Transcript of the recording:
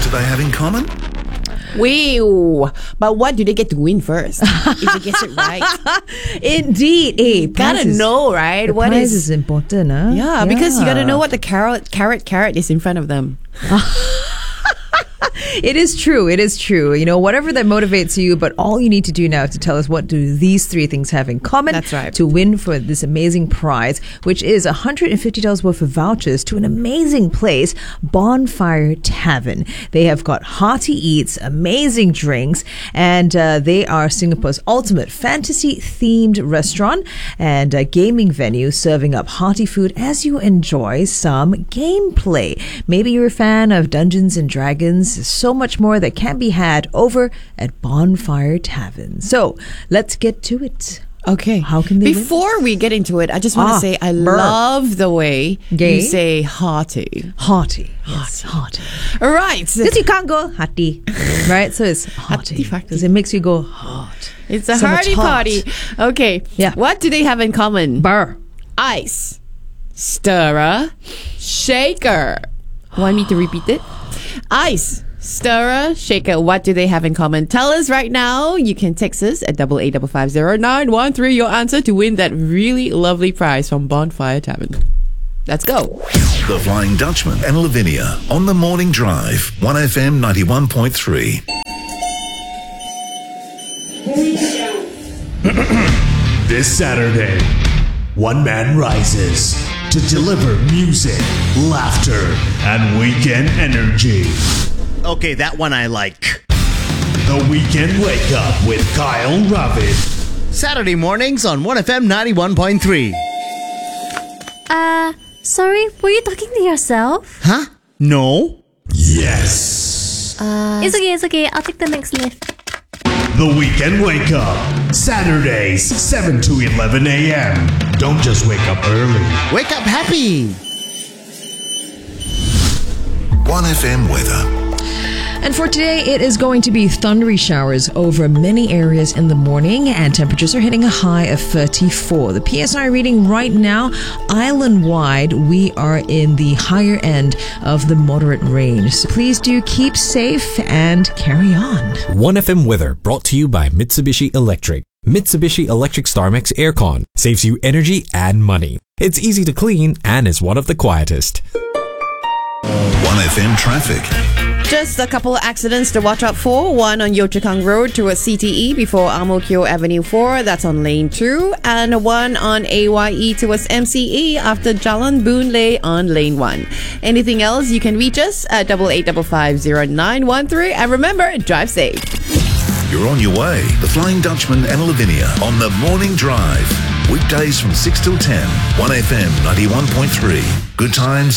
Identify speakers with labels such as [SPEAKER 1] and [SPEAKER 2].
[SPEAKER 1] do they have in common?
[SPEAKER 2] Wow. But what do they get to win first? If they get it right.
[SPEAKER 3] Indeed.
[SPEAKER 2] Gotta know, right?
[SPEAKER 3] The
[SPEAKER 2] What
[SPEAKER 3] prize
[SPEAKER 2] is...
[SPEAKER 3] is important, huh?
[SPEAKER 2] Yeah, because you gotta know what the carrot is in front of them.
[SPEAKER 3] It is true. It is true. You know, whatever that motivates you, but all you need to do now is to tell us what do these three things have in common.
[SPEAKER 2] That's right.
[SPEAKER 3] To win for this amazing prize, which is $150 worth of vouchers to an amazing place, Bonfire Tavern. They have got hearty eats, amazing drinks, and they are Singapore's ultimate fantasy-themed restaurant and gaming venue, serving up hearty food as you enjoy some gameplay. Maybe you're a fan of Dungeons and Dragons. So much more that can be had over at Bonfire Tavern. So let's get to it.
[SPEAKER 2] Okay.
[SPEAKER 3] How can they
[SPEAKER 2] Before we get into it, I just want to say I love the way you say hearty.
[SPEAKER 3] Hearty. Yes, hearty.
[SPEAKER 2] All right.
[SPEAKER 3] Because you can't go hearty, right? So it's hearty. Because it makes you go hot.
[SPEAKER 2] It's a
[SPEAKER 3] So much
[SPEAKER 2] hearty
[SPEAKER 3] hot.
[SPEAKER 2] party. Okay.
[SPEAKER 3] Yeah.
[SPEAKER 2] What do they have in common?
[SPEAKER 3] Burr.
[SPEAKER 2] Ice, stirrer, shaker. Want me to repeat it? Ice, stirrer, shaker. What do they have in common? Tell us right now. You can text us at 88550913 your answer to win that really lovely prize from Bonfire Tavern. Let's go.
[SPEAKER 1] The Flying Dutchman and Lavinia on the Morning Drive, 1FM 91.3.
[SPEAKER 4] This Saturday, one man rises to deliver music, laughter, and weekend energy.
[SPEAKER 5] Okay, that one I like.
[SPEAKER 4] The Weekend Wake Up with Kyle Ravid.
[SPEAKER 5] Saturday mornings on 1FM 91.3.
[SPEAKER 6] Sorry, were you talking to yourself?
[SPEAKER 5] Huh? No?
[SPEAKER 4] Yes.
[SPEAKER 6] It's okay. I'll take the next lift.
[SPEAKER 4] The Weekend Wake Up. Saturdays, 7 to 11 a.m. Don't just wake up early.
[SPEAKER 5] Wake up happy!
[SPEAKER 1] 1FM weather.
[SPEAKER 3] And for today, it is going to be thundery showers over many areas in the morning, and temperatures are hitting a high of 34. The PSI reading right now, island-wide, we are in the higher end of the moderate range. So please do keep safe and carry on.
[SPEAKER 7] 1FM weather brought to you by Mitsubishi Electric. Mitsubishi Electric StarMax Aircon saves you energy and money. It's easy to clean and is one of the quietest.
[SPEAKER 1] 1FM traffic.
[SPEAKER 2] Just a couple of accidents to watch out for. One on Yio Chu Kang Road towards CTE before Ang Mo Kio Avenue 4. That's on lane 2. And one on AYE towards MCE after Jalan Boon Lay on lane 1. Anything else, you can reach us at 88550913. And remember, drive safe.
[SPEAKER 1] You're on your way. The Flying Dutchman and Lavinia on the Morning Drive. Weekdays from 6 till 10. 1FM 91.3. Good times.